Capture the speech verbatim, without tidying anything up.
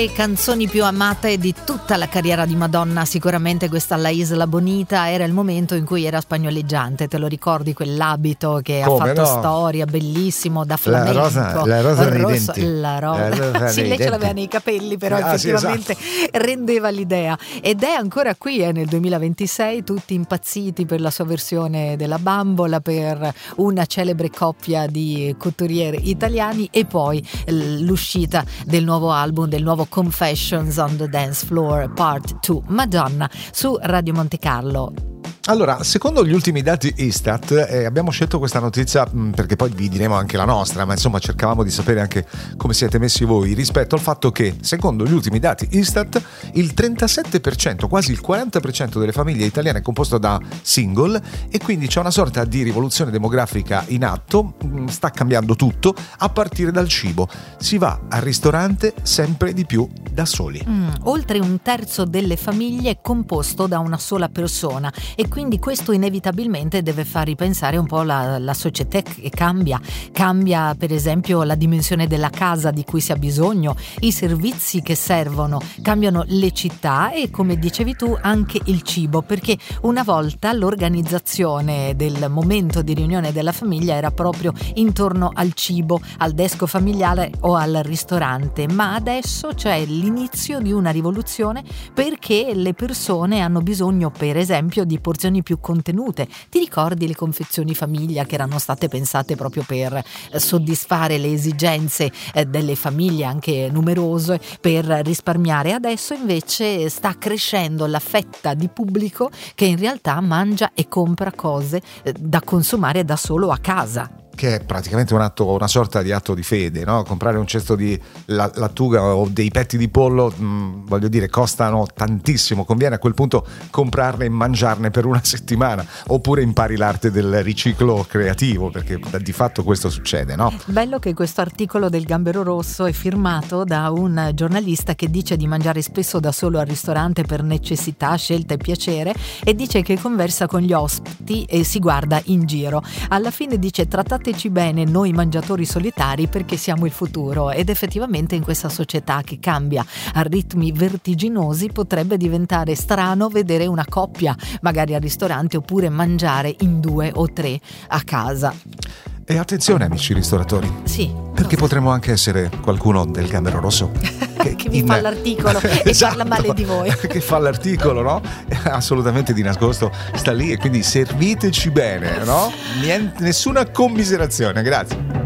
Le canzoni più amate di tutta la carriera di Madonna, sicuramente questa La Isla Bonita era il momento in cui era spagnoleggiante, te lo ricordi quell'abito che Come ha fatto no? storia, bellissimo, da flamenco, La rosa, la rosa nei rosso, denti. la rosa, La rosa sì, nei lei ce denti. l'aveva nei capelli, però Ah, sì, effettivamente esatto. rendeva l'idea, ed è ancora qui eh, nel duemilaventisei, tutti impazziti per la sua versione della Bambola, per una celebre coppia di couturier italiani, e poi l'uscita del nuovo album, del nuovo Confessions on the Dance Floor Part due, Madonna, su Radio Monte Carlo. Allora, secondo gli ultimi dati Istat, eh, abbiamo scelto questa notizia mh, perché poi vi diremo anche la nostra, ma insomma cercavamo di sapere anche come siete messi voi rispetto al fatto che, secondo gli ultimi dati Istat, il trentasette per cento, quasi il quaranta per cento delle famiglie italiane è composto da single, e quindi c'è una sorta di rivoluzione demografica in atto. Mh, sta cambiando tutto, a partire dal cibo. Si va al ristorante sempre di più da soli. Mm, oltre un terzo delle famiglie è composto da una sola persona, e quindi questo inevitabilmente deve far ripensare un po' la, la società, che cambia cambia per esempio la dimensione della casa di cui si ha bisogno, i servizi che servono, cambiano le città e, come dicevi tu, anche il cibo, perché una volta l'organizzazione del momento di riunione della famiglia era proprio intorno al cibo, al desco familiare o al ristorante, ma adesso c'è l'inizio di una rivoluzione, perché le persone hanno bisogno, per esempio, di porzioni più contenute. Ti ricordi le confezioni famiglia che erano state pensate proprio per eh, soddisfare le esigenze eh, delle famiglie anche numerose, per risparmiare? Adesso invece sta crescendo la fetta di pubblico che in realtà mangia e compra cose eh, da consumare da solo a casa. Che è praticamente un atto, una sorta di atto di fede, no? Comprare un cesto di la- lattuga o dei petti di pollo, mh, voglio dire, costano tantissimo. Conviene a quel punto comprarne e mangiarne per una settimana, oppure impari l'arte del riciclo creativo, perché di fatto questo succede, no? Bello che questo articolo del Gambero Rosso è firmato da un giornalista che dice di mangiare spesso da solo al ristorante per necessità, scelta e piacere, e dice che conversa con gli ospiti e si guarda in giro. Alla fine dice: trattateci bene noi mangiatori solitari, perché siamo il futuro. Ed effettivamente in questa società che cambia a ritmi vertiginosi potrebbe diventare strano vedere una coppia magari al ristorante, oppure mangiare in due o tre a casa. E attenzione, amici ristoratori, Sì, perché potremmo anche essere qualcuno del Gambero Rosso che, che vi in... fa l'articolo e esatto, parla male di voi, che fa l'articolo, no? Assolutamente di nascosto sta lì, e quindi serviteci bene, no? Niente, nessuna commiserazione, grazie.